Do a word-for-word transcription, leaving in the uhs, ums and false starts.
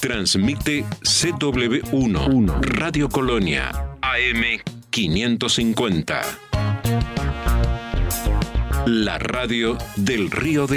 Transmite C W uno, Radio Colonia, A M quinientos cincuenta. La radio del Río de